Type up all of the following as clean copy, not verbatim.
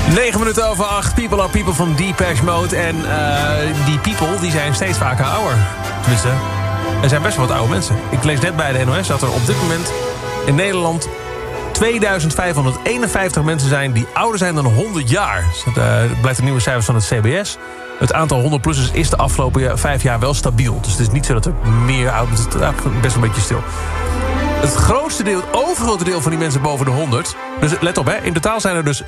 9 minuten over 8. People are people van Depeche Mode. En die people die zijn steeds vaker ouder. Tenminste, er zijn best wel wat oude mensen. Ik lees net bij de NOS dat er op dit moment in Nederland 2551 mensen zijn die ouder zijn dan 100 jaar. Dat blijkt uit nieuwe cijfers van het CBS. Het aantal 100-plussers is de afgelopen 5 jaar wel stabiel. Dus het is niet zo dat er meer oud is. Het is eigenlijk best een beetje stil. Het overgrote deel van die mensen boven de 100... Dus let op, hè, in totaal zijn er dus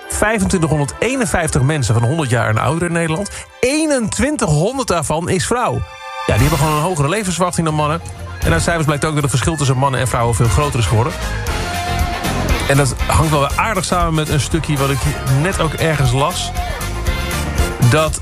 2551 mensen van 100 jaar en ouder in Nederland. 2100 daarvan is vrouw. Ja, die hebben gewoon een hogere levensverwachting dan mannen. En uit cijfers blijkt ook dat het verschil tussen mannen en vrouwen veel groter is geworden. En dat hangt wel weer aardig samen met een stukje wat ik net ook ergens las. Dat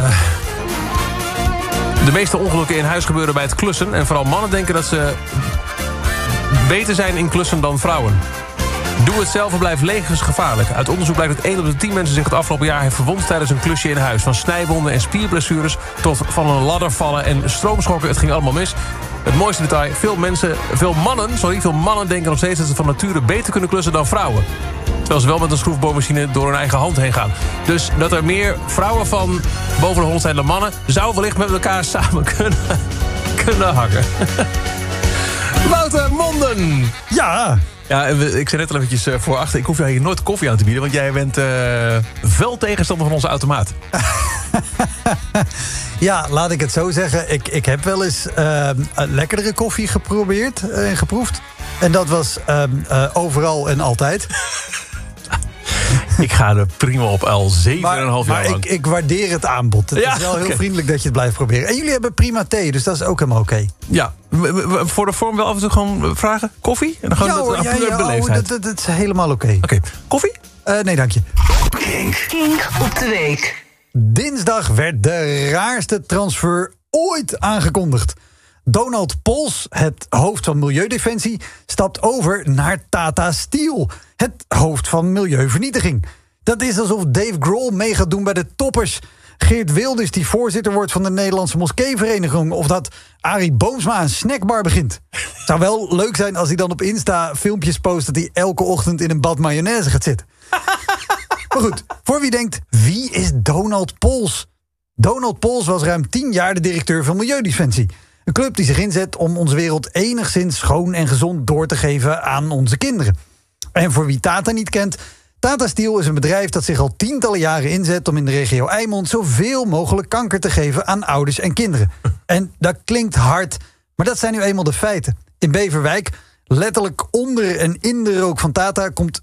de meeste ongelukken in huis gebeuren bij het klussen. En vooral mannen denken dat ze beter zijn in klussen dan vrouwen. Doe het zelf en blijf levensgevaarlijk. Uit onderzoek blijkt dat 1 op de 10 mensen zich het afgelopen jaar heeft verwond tijdens een klusje in huis. Van snijwonden en spierblessures tot van een ladder vallen en stroomschokken. Het ging allemaal mis. Het mooiste detail, veel mannen denken nog steeds dat ze van nature beter kunnen klussen dan vrouwen. Terwijl ze wel met een schroefboormachine door hun eigen hand heen gaan. Dus dat er meer vrouwen van boven de 100 zijn dan mannen, zou wellicht met elkaar samen kunnen hangen. Wouter Monden! Ja, ik zei net al eventjes voorachter, ik hoef jou hier nooit koffie aan te bieden, want jij bent fel tegenstander van onze automaat. Ja, laat ik het zo zeggen. Ik heb wel eens lekkerdere koffie geprobeerd en geproefd. En dat was overal en altijd. Ik ga er prima op, al 7,5 jaar lang. Maar ik waardeer het aanbod. Het is wel heel vriendelijk dat je het blijft proberen. En jullie hebben prima thee, dus dat is ook helemaal oké. Ja, voor de vorm wel af en toe gewoon vragen. Koffie? En dan gewoon beleefdheid. Dat is helemaal oké. Oké, koffie? Nee, dank je. Kink op de week. Dinsdag werd de raarste transfer ooit aangekondigd. Donald Pols, het hoofd van Milieudefensie, stapt over naar Tata Steel, het hoofd van Milieuvernietiging. Dat is alsof Dave Grohl mee gaat doen bij de toppers. Geert Wilders die voorzitter wordt van de Nederlandse Moskeevereniging, of dat Arie Boomsma een snackbar begint. Het zou wel leuk zijn als hij dan op Insta filmpjes post dat hij elke ochtend in een bad mayonaise gaat zitten. Maar goed, voor wie denkt, wie is Donald Pols? Donald Pols was ruim 10 jaar de directeur van Milieudefensie. Een club die zich inzet om onze wereld enigszins schoon en gezond door te geven aan onze kinderen. En voor wie Tata niet kent, Tata Steel is een bedrijf dat zich al tientallen jaren inzet om in de regio Eimond zoveel mogelijk kanker te geven aan ouders en kinderen. En dat klinkt hard, maar dat zijn nu eenmaal de feiten. In Beverwijk, letterlijk onder en in de rook van Tata, komt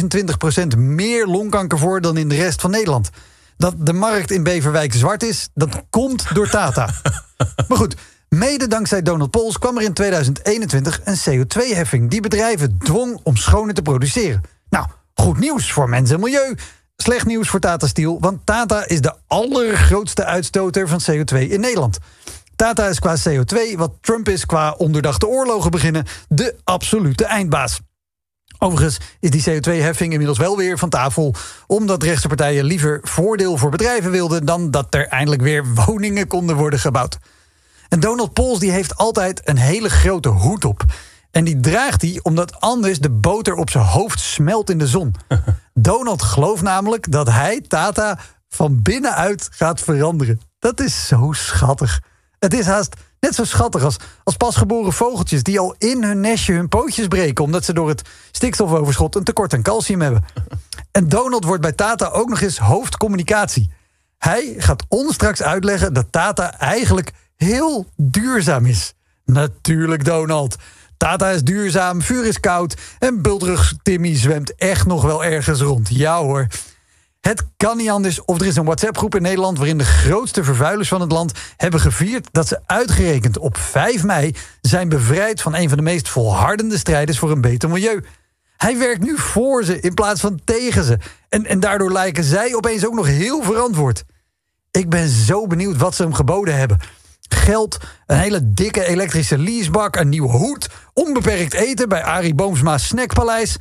25% meer longkanker voor dan in de rest van Nederland. Dat de markt in Beverwijk zwart is, dat komt door Tata. Maar goed, mede dankzij Donald Pols kwam er in 2021 een CO2-heffing die bedrijven dwong om schoner te produceren. Nou, goed nieuws voor mens en milieu. Slecht nieuws voor Tata Steel, want Tata is de allergrootste uitstoter van CO2 in Nederland. Tata is qua CO2 wat Trump is qua ondoordachte oorlogen beginnen, de absolute eindbaas. Overigens is die CO2-heffing inmiddels wel weer van tafel, omdat rechtse partijen liever voordeel voor bedrijven wilden dan dat er eindelijk weer woningen konden worden gebouwd. En Donald Pols die heeft altijd een hele grote hoed op. En die draagt hij omdat anders de boter op zijn hoofd smelt in de zon. Donald gelooft namelijk dat hij, Tata, van binnenuit gaat veranderen. Dat is zo schattig. Het is haast net zo schattig als pasgeboren vogeltjes die al in hun nestje hun pootjes breken, omdat ze door het stikstofoverschot een tekort aan calcium hebben. En Donald wordt bij Tata ook nog eens hoofdcommunicatie. Hij gaat ons straks uitleggen dat Tata eigenlijk heel duurzaam is. Natuurlijk, Donald. Tata is duurzaam, vuur is koud en bultrug Timmy zwemt echt nog wel ergens rond. Ja hoor. Het kan niet anders of er is een WhatsApp-groep in Nederland waarin de grootste vervuilers van het land hebben gevierd dat ze uitgerekend op 5 mei zijn bevrijd van een van de meest volhardende strijders voor een beter milieu. Hij werkt nu voor ze in plaats van tegen ze. En daardoor lijken zij opeens ook nog heel verantwoord. Ik ben zo benieuwd wat ze hem geboden hebben. Geld, een hele dikke elektrische leasebak, een nieuwe hoed, onbeperkt eten bij Arie Boomsma's snackpaleis.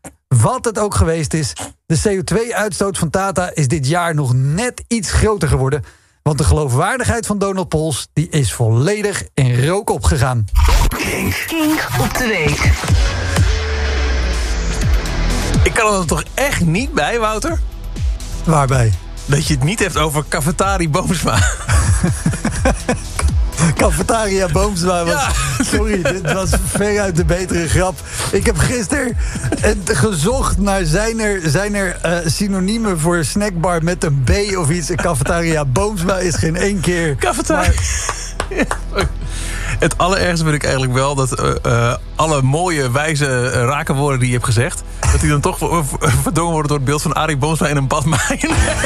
Wat het ook geweest is, de CO2-uitstoot van Tata is dit jaar nog net iets groter geworden. Want de geloofwaardigheid van Donald Pols die is volledig in rook opgegaan. Kink op de week. Ik kan er toch echt niet bij, Wouter? Waarbij? Dat je het niet hebt over Cafetari Boomsma. Cafetaria Boomsma was... Ja. Sorry, dit was veruit de betere grap. Ik heb gisteren gezocht naar... Zijn er synoniemen voor snackbar met een B of iets? Cafetaria Boomsma is geen één keer... Cafetaria. Het allerergste vind ik eigenlijk wel... dat alle mooie, wijze rakenwoorden die je hebt gezegd... dat die dan toch verdongen worden door het beeld van Arie Boomsma in een badmijn.